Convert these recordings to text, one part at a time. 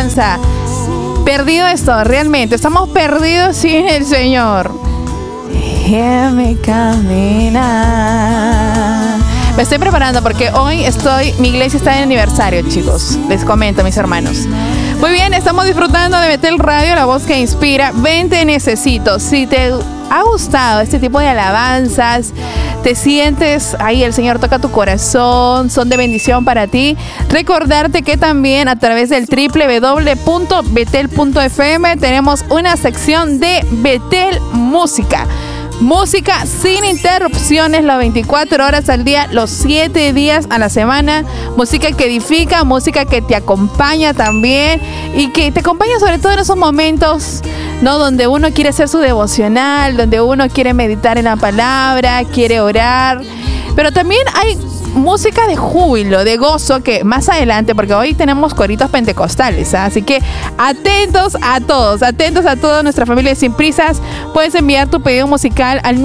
alabanza. Perdido esto, realmente. Estamos perdidos sin el Señor. Déjame caminar. Me estoy preparando porque hoy mi iglesia está de aniversario, chicos. Les comento, mis hermanos. Muy bien, estamos disfrutando de Betel Radio, la voz que inspira. Ven, te necesito. Si te ha gustado este tipo de alabanzas, te sientes ahí, el Señor toca tu corazón, son de bendición para ti. Recordarte que también a través del www.betel.fm tenemos una sección de Betel Música. Música sin interrupciones, las 24 horas al día, los 7 días a la semana. Música que edifica, música que te acompaña también y que te acompaña sobre todo en esos momentos, ¿no? Donde uno quiere hacer su devocional, donde uno quiere meditar en la palabra, quiere orar. Pero también hay música de júbilo, de gozo, que más adelante, porque hoy tenemos coritos pentecostales, ¿eh? Así que atentos a toda nuestra familia de Sin Prisas. Puedes enviar tu pedido musical al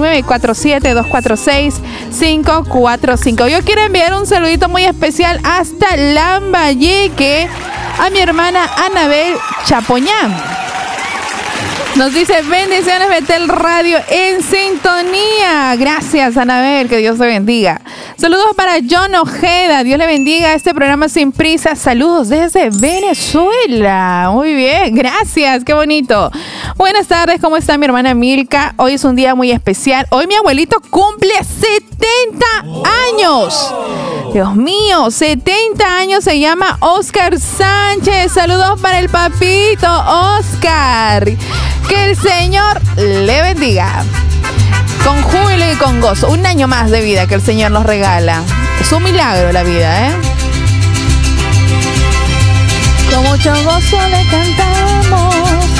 947-246-545. Yo quiero enviar un saludito muy especial hasta Lambayeque a mi hermana Anabel Chapoñán. Nos dice: bendiciones, Betel Radio en sintonía. Gracias, Anabel, que Dios te bendiga. Saludos para John Ojeda, Dios le bendiga este programa Sin Prisa. Saludos desde Venezuela. Muy bien, gracias, qué bonito. Buenas tardes, ¿cómo está mi hermana Milka? Hoy es un día muy especial. Hoy mi abuelito cumple 70 años. Dios mío, 70 años, se llama Oscar Sánchez. Saludos para el papito Oscar. Que el Señor le bendiga. Con júbilo y con gozo. Un año más de vida que el Señor nos regala. Es un milagro la vida, ¿eh? Con mucho gozo le cantamos.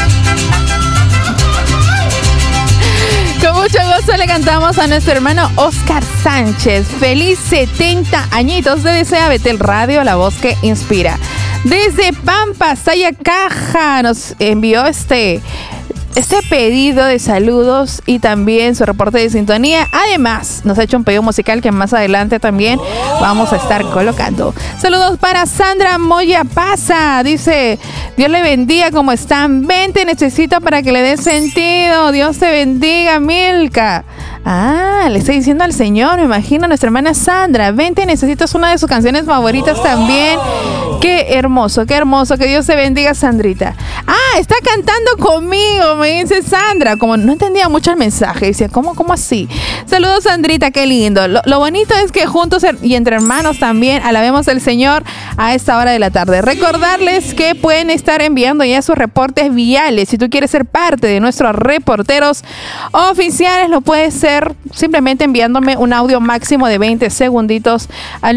Con mucho gozo le cantamos a nuestro hermano Oscar Sánchez. Feliz 70 añitos. Te desea Betel Radio, la voz que inspira. Desde Pampa, Sayacaja, nos envió este pedido de saludos y también su reporte de sintonía. Además, nos ha hecho un pedido musical que más adelante también vamos a estar colocando. Saludos para Sandra Moya Pasa. Dice: Dios le bendiga, ¿cómo están? Ven, te necesito para que le des sentido. Dios te bendiga, Milka. Ah, le estoy diciendo al Señor, me imagino, a nuestra hermana Sandra. Ven, te necesito, es una de sus canciones favoritas también. Qué hermoso, que Dios te bendiga, Sandrita. Ah, está cantando conmigo, me dice Sandra. Como no entendía mucho el mensaje, decía, ¿cómo así? Saludos, Sandrita, qué lindo. Lo bonito es que juntos y entre hermanos también alabemos al Señor a esta hora de la tarde. Recordarles que pueden estar enviando ya sus reportes viales. Si tú quieres ser parte de nuestros reporteros oficiales, lo puedes ser simplemente enviándome un audio máximo de 20 segunditos al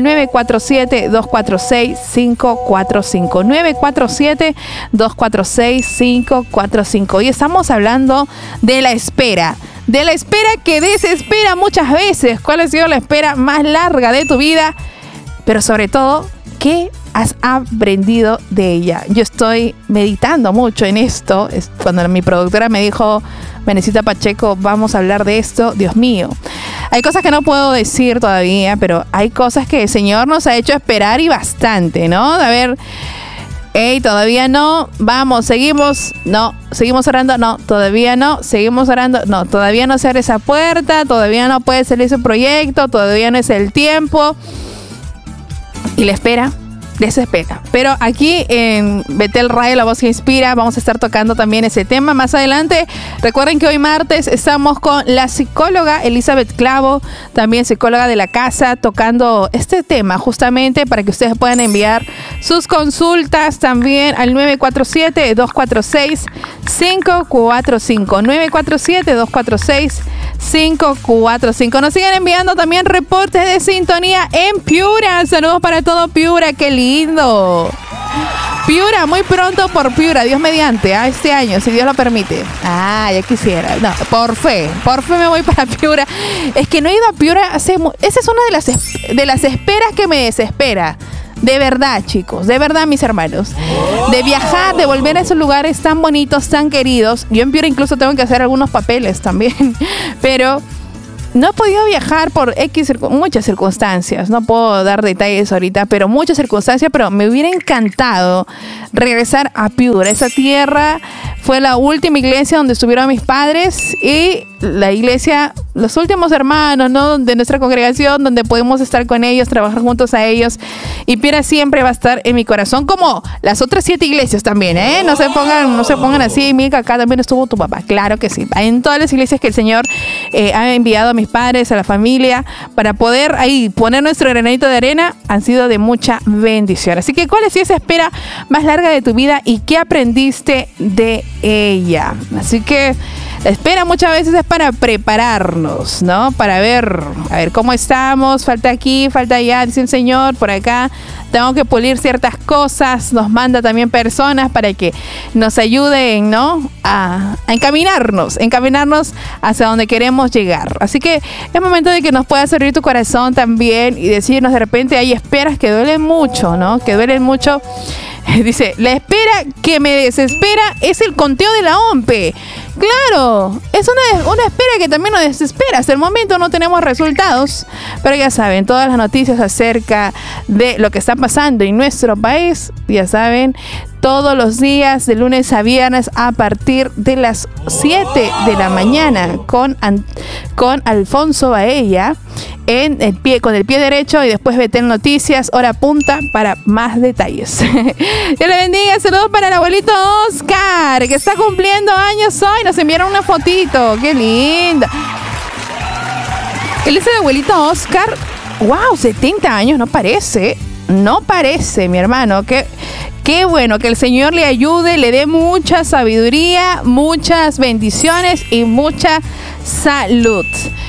947-246-545. 947-246-545. Y estamos hablando de la espera. De la espera que desespera muchas veces. ¿Cuál ha sido la espera más larga de tu vida? Pero sobre todo, ¿qué has aprendido de ella? Yo estoy meditando mucho en esto. Cuando mi productora me dijo, Benesita Pacheco, vamos a hablar de esto, Dios mío. Hay cosas que no puedo decir todavía, pero hay cosas que el Señor nos ha hecho esperar y bastante, ¿no? A ver, todavía no, vamos, seguimos orando, no, todavía no, seguimos orando, no, todavía no se abre esa puerta, todavía no puede salir ese proyecto, todavía no es el tiempo. Y la espera desespera. Pero aquí en Betel Radio, la voz que inspira, vamos a estar tocando también ese tema más adelante. Recuerden que hoy martes estamos con la psicóloga Elizabeth Clavo, también psicóloga de la casa, tocando este tema justamente para que ustedes puedan enviar sus consultas también al 947-246-545. 947-246-545. Nos siguen enviando también reportes de sintonía en Piura. Saludos para todo Piura, qué lindo. Piura, muy pronto por Piura, Dios mediante, este año, si Dios lo permite. Ah, ya quisiera. No, por fe me voy para Piura. Es que no he ido a Piura esa es una de las esperas que me desespera. De verdad, chicos, de verdad, mis hermanos. De viajar, de volver a esos lugares tan bonitos, tan queridos. Yo en Piura incluso tengo que hacer algunos papeles también. Pero no he podido viajar por muchas circunstancias. No puedo dar detalles ahorita, pero muchas circunstancias. Pero me hubiera encantado regresar a Piura. Esa tierra fue la última iglesia donde estuvieron mis padres y la iglesia, los últimos hermanos, ¿no? De nuestra congregación, donde podemos estar con ellos, trabajar juntos a ellos. Y Piura siempre va a estar en mi corazón, como las otras 7 iglesias también, ¿eh? No se pongan así. Mira, acá también estuvo tu papá. Claro que sí. En todas las iglesias que el Señor ha enviado a mis padres, a la familia, para poder ahí poner nuestro granito de arena, han sido de mucha bendición. Así que, ¿cuál es esa espera más larga de tu vida y qué aprendiste de ella? Así que la espera muchas veces es para prepararnos, ¿no? Para ver, a ver cómo estamos, falta aquí, falta allá, dice el Señor, por acá tengo que pulir ciertas cosas. Nos manda también personas para que nos ayuden, ¿no? A encaminarnos hacia donde queremos llegar. Así que es momento de que nos pueda abrir tu corazón también y decirnos, de repente hay esperas que duelen mucho, ¿no? Que duelen mucho. Dice, la espera que me desespera es el conteo de la OMPE. Claro, es una espera que también nos desespera. Hasta el momento no tenemos resultados, pero ya saben, todas las noticias acerca de lo que está pasando en nuestro país, ya saben, todos los días de lunes a viernes a partir de las 7 de la mañana con Alfonso Baella con el pie derecho, y después Betel Noticias, hora punta, para más detalles. Dios le bendiga. Saludos para el abuelito Oscar, que está cumpliendo años hoy. Nos enviaron una fotito. Qué linda. Él es el abuelito Oscar. Wow, 70 años, no parece, mi hermano. Qué bueno, que el Señor le ayude, le dé mucha sabiduría, muchas bendiciones y mucha salud.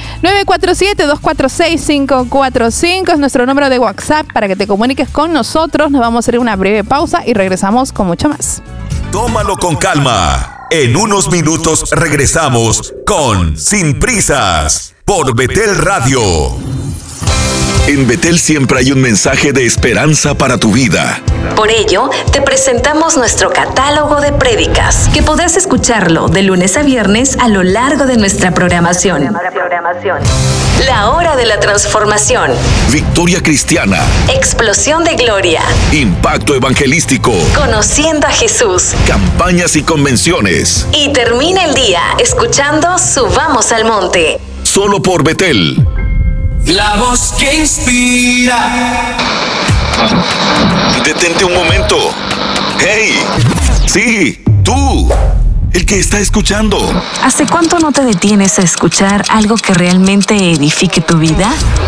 947-246-545 es nuestro número de WhatsApp para que te comuniques con nosotros. Nos vamos a hacer una breve pausa y regresamos con mucho más. Tómalo con calma. En unos minutos regresamos con Sin Prisas por Betel Radio. En Betel siempre hay un mensaje de esperanza para tu vida. Por ello, te presentamos nuestro catálogo de prédicas, que podrás escucharlo de lunes a viernes a lo largo de nuestra programación. La Hora de la Transformación. Victoria Cristiana. Explosión de Gloria. Impacto Evangelístico. Conociendo a Jesús. Campañas y convenciones. Y termina el día escuchando Subamos al Monte. Solo por Betel. La voz que inspira. Detente un momento. ¡Hey! Sí, tú. El que está escuchando. ¿Hace cuánto no te detienes a escuchar algo que realmente edifique tu vida?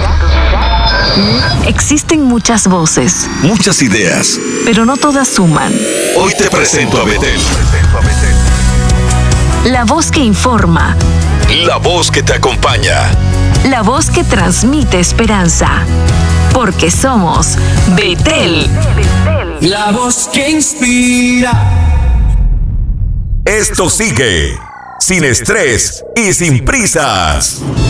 Existen muchas voces. Muchas ideas. Pero no todas suman. Hoy te presento a Betel. La voz que informa. La voz que te acompaña. La voz que transmite esperanza. Porque somos Betel. La voz que inspira. Esto sigue sin estrés y sin prisas.